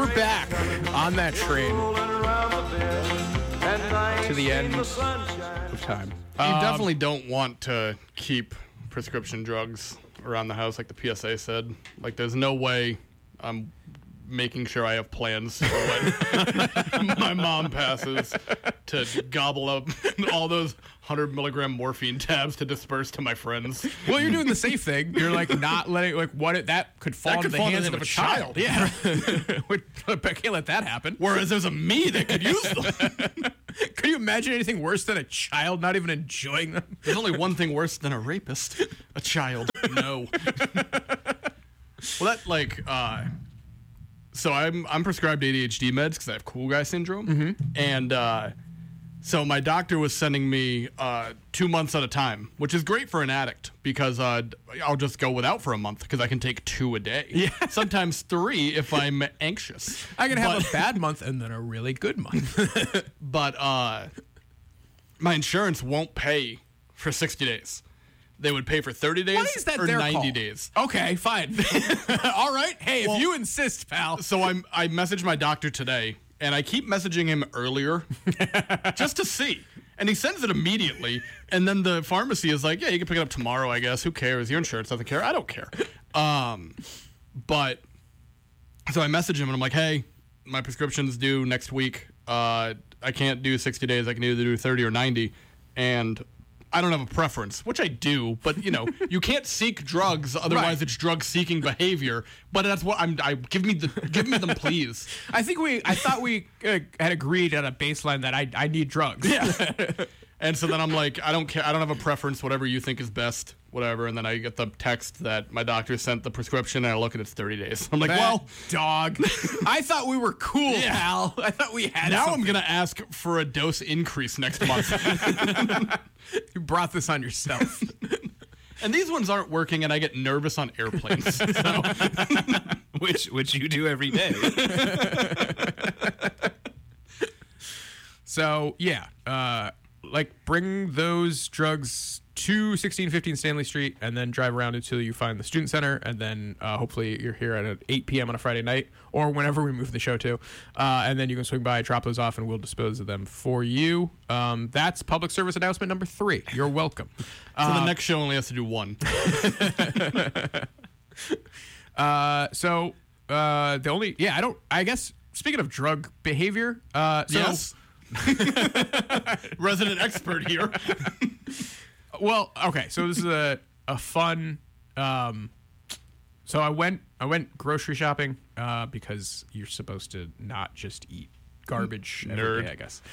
we're back on that train to the end of time. You definitely don't want to keep prescription drugs around the house, like the PSA said. Like, there's no way I'm making sure I have plans for when my mom passes to gobble up all those 100 milligram morphine tabs to disperse to my friends. Well, you're doing the safe thing. You're like not letting that could fall into the hands of a child. Yeah, I can't let that happen. Whereas there's a me that could use them. Could you imagine anything worse than a child not even enjoying them? There's only one thing worse than a rapist: a child. No. Well, that so I'm prescribed ADHD meds because I have cool guy syndrome, and so my doctor was sending me 2 months at a time, which is great for an addict because I'll just go without for a month because I can take 2 a day. Yeah. Sometimes 3 if I'm anxious. I can have a bad month and then a really good month. But my insurance won't pay for 60 days. They would pay for 30 days Why is that or their 90 call? days. Okay, fine. All right. Hey, if you insist, pal. So I messaged my doctor today, and I keep messaging him earlier just to see. And he sends it immediately, and then the pharmacy is like, yeah, you can pick it up tomorrow, I guess. Who cares? Your insurance doesn't care. I don't care. But so I message him, and I'm like, hey, my prescription's due next week. I can't do 60 days. I can either do 30 or 90. And I don't have a preference, which I do, but you can't seek drugs, otherwise Right. it's drug-seeking behavior. But that's what give me them, please. I thought we had agreed at a baseline that I need drugs. Yeah. And so then I'm like, I don't care. I don't have a preference. Whatever you think is best, whatever. And then I get the text that my doctor sent the prescription, and I look and it's 30 days. I'm like, well, dog. I thought we were cool, pal. I thought we had. Now something. I'm gonna ask for a dose increase next month. You brought this on yourself. And these ones aren't working, and I get nervous on airplanes. So. which you do every day. So yeah, bring those drugs to 1615 Stanley Street, and then drive around until you find the student center, and then hopefully you're here at 8 p.m. on a Friday night, or whenever we move the show to, and then you can swing by, drop those off, and we'll dispose of them for you. That's public service announcement number 3. You're welcome. So the next show only has to do 1. I guess speaking of drug behavior, Yes. Resident expert here. Well, okay, so this is a fun. So I went grocery shopping because you're supposed to not just eat garbage every day, I guess.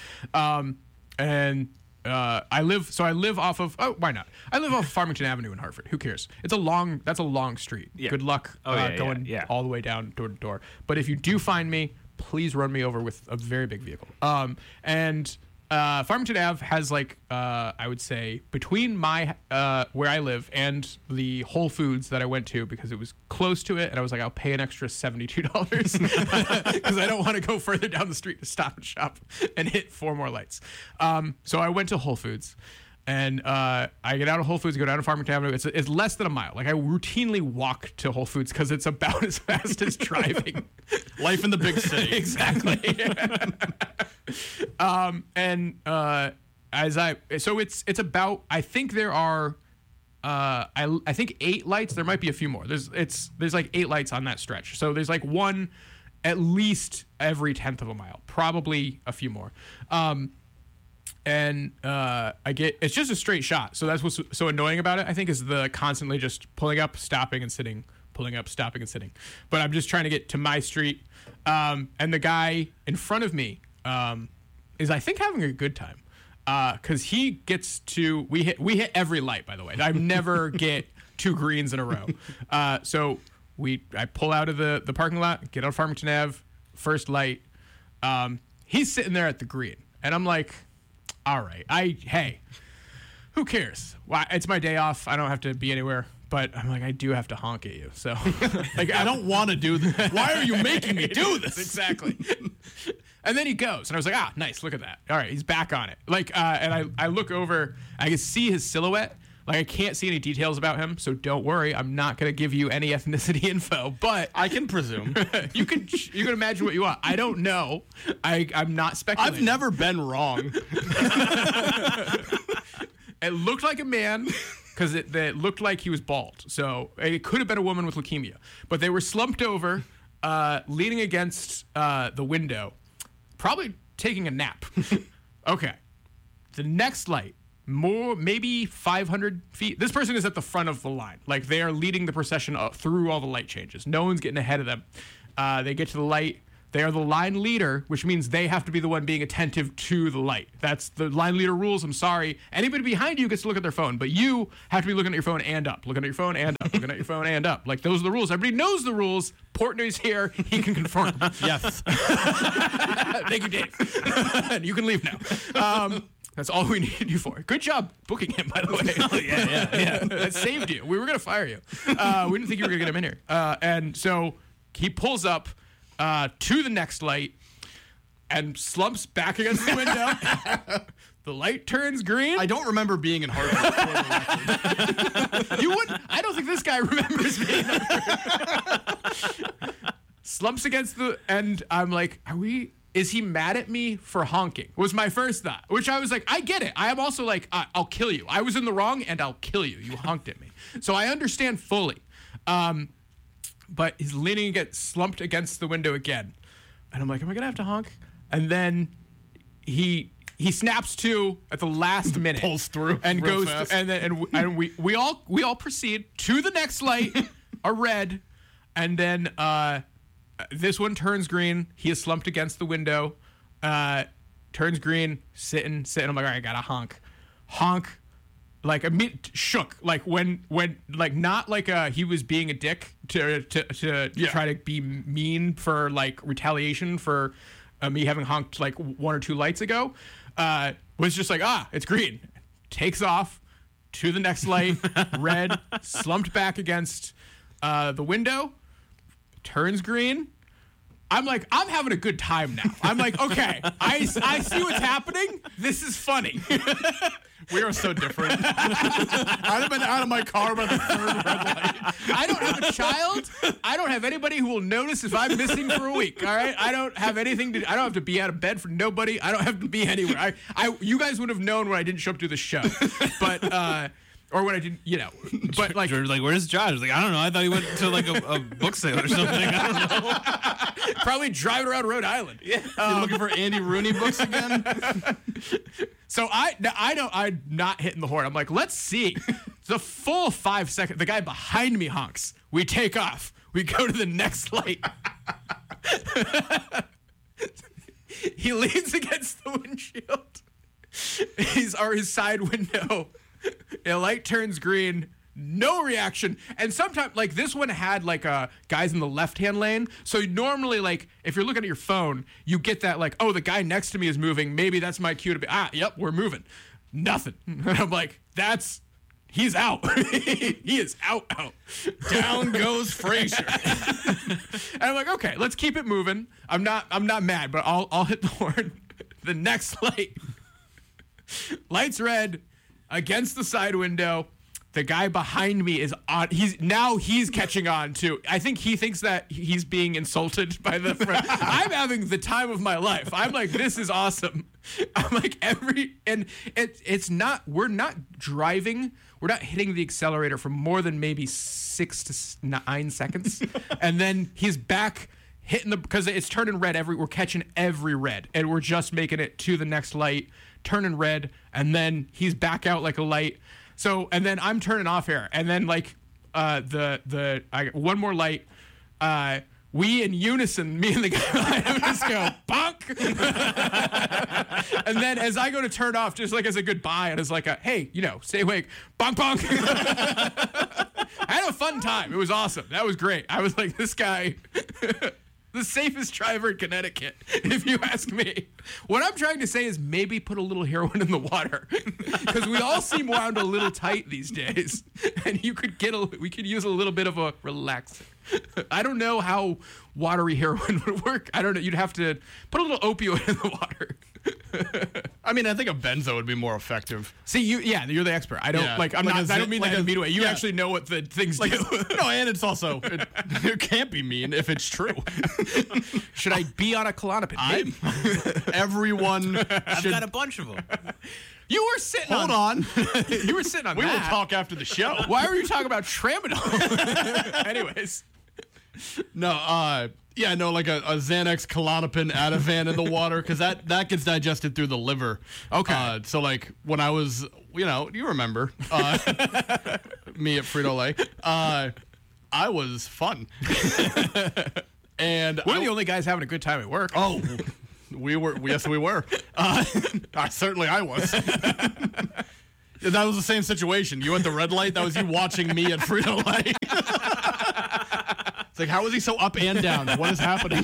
I live off of why not? I live off of Farmington Avenue in Hartford. Who cares? That's a long street. Yeah. Good luck going all the way down door to door. But if you do find me, please run me over with a very big vehicle. Farmington Ave has I would say between my where I live and the Whole Foods that I went to, because it was close to it, and I was like, I'll pay an extra $72 because I don't want to go further down the street to Stop and Shop and hit 4 more lights. So I went to Whole Foods. And I get out of Whole Foods, go down to Farmington Avenue. It's less than a mile. Like, I routinely walk to Whole Foods because it's about as fast as driving. Life in the big city. Exactly. It's about, I think there are, I think 8 lights. There might be a few more. There's like 8 lights on that stretch. So there's like one at least every 10th of a mile, probably a few more. It's just a straight shot. So that's what's so annoying about it, I think, is the constantly just pulling up, stopping and sitting, pulling up, stopping and sitting. But I'm just trying to get to my street. And the guy in front of me is, I think, having a good time. Cause he gets to, we hit every light, by the way. I never get 2 greens in a row. So I pull out of the parking lot, get on Farmington Ave, first light. He's sitting there at the green, and I'm like, all right, hey, who cares? Well, it's my day off. I don't have to be anywhere. But I'm like, I do have to honk at you. So, I don't want to do this. Why are you making me do this? Exactly. And then he goes, and I was like, nice, look at that. All right, he's back on it. And I look over, I can see his silhouette, Like, I can't see any details about him, so don't worry. I'm not going to give you any ethnicity info, but I can presume. you can imagine what you want. I don't know. I'm not speculating. I've never been wrong. It looked like a man because it looked like he was bald. So it could have been a woman with leukemia. But they were slumped over, leaning against the window, probably taking a nap. Okay. The next light, maybe 500 feet. This person is at the front of the line. Like, they are leading the procession through all the light changes. No one's getting ahead of them. They get to the light. They are the line leader, which means they have to be the one being attentive to the light. That's the line leader rules. I'm sorry. Anybody behind you gets to look at their phone, but you have to be looking at your phone and up. Looking at your phone and up. Looking at your phone and up. Like, those are the rules. Everybody knows the rules. Portnoy's here. He can confirm. Yes. Thank you, Dave. You can leave now. That's all we needed you for. Good job booking him, by the way. Oh, yeah. That saved you. We were going to fire you. We didn't think you were going to get him in here. And so he pulls up to the next light and slumps back against the window. The light turns green. I don't remember being in Harvard. You wouldn't. I don't think this guy remembers being slumps against the, and I'm like, is he mad at me for honking? Was my first thought, which I was like, I get it. I am also like, I'll kill you. I was in the wrong and I'll kill you. You honked at me. So I understand fully. But he's slumped against the window again. And I'm like, am I going to have to honk? And then he snaps to at the last minute. Pulls through and real goes fast. and we all proceed to the next light, a red, and then this one turns green. He is slumped against the window. Turns green, sitting. I'm like, all right, I gotta honk. Like shook, like when like not like he was being a dick to try to be mean for like retaliation for me having honked like one or two lights ago. Was just like, it's green. Takes off to the next light, red, slumped back against the window, turns green. I'm like, I'm having a good time now. I'm like, okay, I see what's happening. This is funny. We are so different. I'd have been out of my car by the third red light. I don't have a child. I don't have anybody who will notice if I'm missing for a week. All right. I don't have anything to. I don't have to be out of bed for nobody. I don't have to be anywhere. You guys would have known when I didn't show up to the show, but. Or when I didn't, but like, where's Josh? I was like, I don't know. I thought he went to like a book sale or something. I don't know. Probably driving around Rhode Island. Yeah. You looking for Andy Rooney books again? So I'm not hitting the horn. I'm like, let's see. The full 5 seconds. The guy behind me honks. We take off. We go to the next light. He leans against the windshield. His side window. A light turns green, no reaction. And sometimes, like, this one had, like, guys in the left-hand lane. So normally, like, if you're looking at your phone, you get that, like, oh, the guy next to me is moving. Maybe that's my cue to be, yep, we're moving. Nothing. And I'm like, he's out. He is out. Down goes Frazier. And I'm like, okay, let's keep it moving. I'm not mad, but I'll hit the horn. The next light. Light's red. Against the side window, the guy behind me is on. He's catching on too. I think he thinks that he's being insulted by the friend. I'm having the time of my life. I'm like, this is awesome. I'm like it's not. We're not driving. We're not hitting the accelerator for more than maybe 6 to 9 seconds, and then he's back hitting because it's turning red. We're catching every red, and we're just making it to the next light. Turning red, and then he's back out like a light. So, and then I'm turning off here, and then like I got one more light. We in unison, me and the guy behind him, just go bonk. And then as I go to turn off, just like as a goodbye, and as like a hey, stay awake, bonk bonk. I had a fun time. It was awesome. That was great. I was like, this guy. The safest driver in Connecticut, if you ask me. What I'm trying to say is maybe put a little heroin in the water, because we all seem wound a little tight these days, and we could use a little bit of a relaxer. I don't know how watery heroin would work. I don't know. You'd have to put a little opioid in the water. I mean, I think a benzo would be more effective. See, you're the expert. I don't Yeah. like. I'm Like not. a I don't mean like that in a a- mean way. You yeah. actually know what the things Like, do. no, and it's also it can't be mean if it's true. Should I be on a Klonopin? Maybe. Everyone I've should got a bunch of them. You were sitting. hold on. You were sitting on We will that. talk after the show. Why were you talking about tramadol? Anyways, No, like a Xanax, Klonopin, Ativan in the water, because that gets digested through the liver. Okay. So like when I was, you remember me at Frito-Lay, I was fun. And we're the only guys having a good time at work. Oh, we were. Yes, we were. Certainly, I was. That was the same situation. You at the red light. That was you watching me at Frito-Lay. It's like, how is he so up and down? What is happening?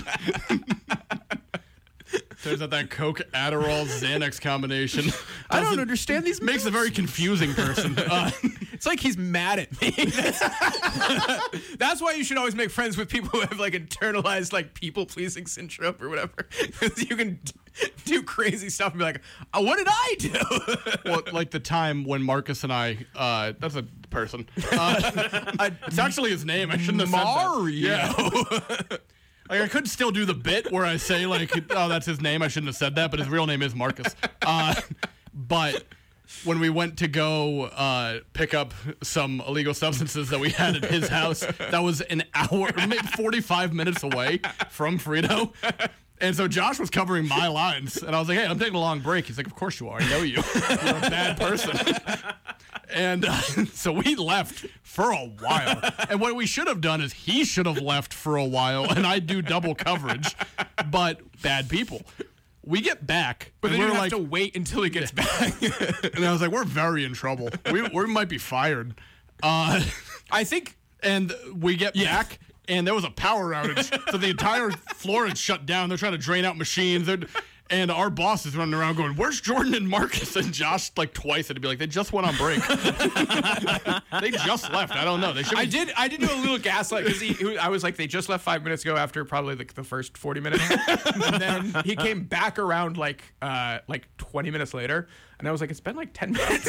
Turns out that Coke, Adderall, Xanax combination. I don't understand these. Makes a very confusing person. It's like he's mad at me. That's why you should always make friends with people who have like internalized like people pleasing syndrome or whatever. Because you can do crazy stuff and be like, oh, what did I do? Well, like the time when Marcus and I, that's a person. It's actually his name. I shouldn't have said that. Mario. Yeah. Like I could still do the bit where I say like, oh, that's his name. I shouldn't have said that, but his real name is Marcus. But when we went to go pick up some illegal substances that we had at his house, that was an hour, maybe 45 minutes away from Frito. And so Josh was covering my lines, and I was like, hey, I'm taking a long break. He's like, of course you are. I know you. You're a bad person. And so we left for a while. And what we should have done is he should have left for a while, and I do double coverage. But bad people. We get back, But then and you we're have like, to wait until he gets back. and I was like, we're very in trouble. We might be fired. I think. And we get back, and there was a power outage. So the entire floor had shut down. They're trying to drain out machines. And our boss is running around going, where's Jordan and Marcus? And Josh, like, twice had to be like, they just went on break. They just left. I don't know. They should. I did do a little gaslight because I was like, they just left 5 minutes ago after probably the first 40 minutes. And then he came back around like 20 minutes later. And I was like, it's been like 10 minutes.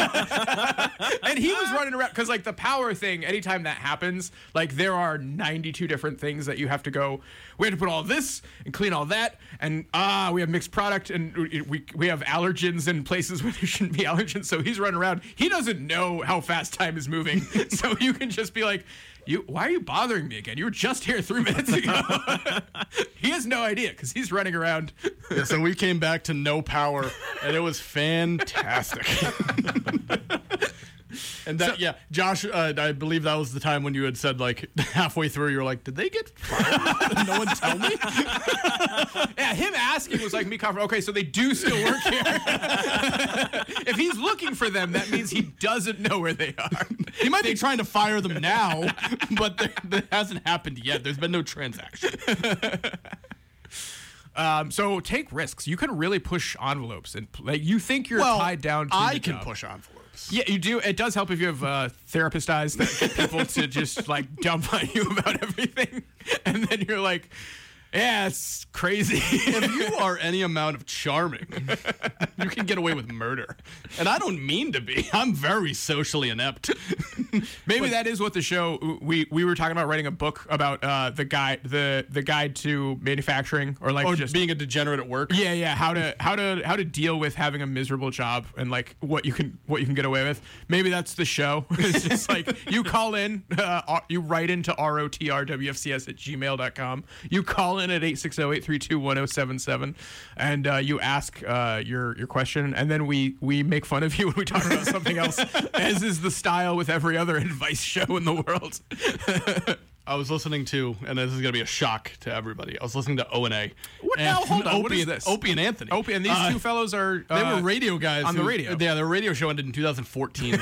And he was running around because like the power thing, anytime that happens, like there are 92 different things that you have to go. We have to put all this and clean all that. And we have mixed product and we have allergens in places where there shouldn't be allergens. So he's running around. He doesn't know how fast time is moving. So you can just be like, why are you bothering me again? You were just here 3 minutes ago. He has no idea because he's running around. Yeah, so we came back to no power, and it was fantastic. And that, Josh, I believe that was the time when you had said, like, halfway through, you were like, did they get fired? Did no one tell me? Yeah, him asking was like me confirming, okay, so they do still work here. If he's looking for them, that means he doesn't know where they are. He might be trying to fire them now, but that hasn't happened yet. There's been no transaction. So take risks. You can really push envelopes, and like you think you're tied down to I your can job. push envelopes. Yeah, you do. It does help if you have therapist eyes that get people to just like dump on you about everything, and then you're like, yeah, it's crazy. If you are any amount of charming, you can get away with murder. And I don't mean to be. I'm very socially inept. Maybe that is what the show we were talking about, writing a book about the guide to manufacturing or like Or just being a degenerate at work. yeah how to deal with having a miserable job and like what you can get away with. Maybe that's the show. It's just like you call in, you write into rotrwfcs@gmail.com. You call in at 860-832-1077 and you ask your question, and then we make fun of you when we talk about something else, as is the style with every other advice show in the world. I was listening to, and this is going to be a shock to everybody, I was listening to O&A. What now? Hold on. What is this? Opie and Anthony. Opie, and these two fellows are They were radio guys. on the radio. Yeah, their radio show ended in 2014.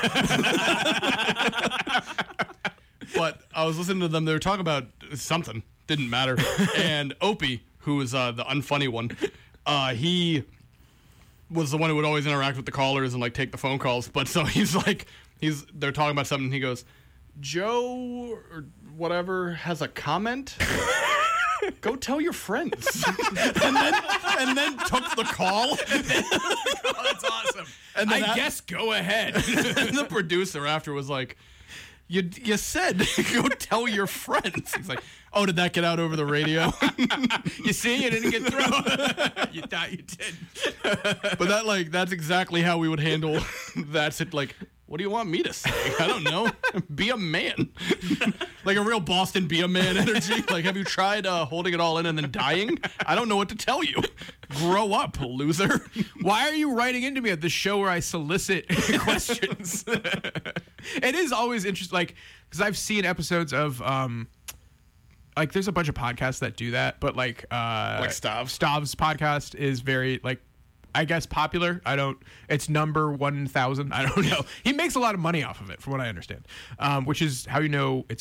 But I was listening to them. They were talking about something. Didn't matter. And Opie, who is the unfunny one, he was the one who would always interact with the callers and like take the phone calls. But so they're talking about something. And he goes, Joe or whatever has a comment. Go tell your friends. and then took the call. Oh, that's awesome. And then I guess go ahead. And the producer after was like, you said go tell your friends. He's like, oh, did that get out over the radio? You see, you didn't get through. You thought you did. But that's exactly how we would handle that. Like, what do you want me to say? I don't know. Be a man. Like a real Boston be a man energy. Like, have you tried holding it all in and then dying? I don't know what to tell you. Grow up, loser. Why are you writing into me at the show where I solicit questions? It is always interesting, like, because I've seen episodes of, like, there's a bunch of podcasts that do that, but like Stav's podcast is very, like, I guess popular. It's number 1,000. I don't know. He makes a lot of money off of it, from what I understand, which is how you know it's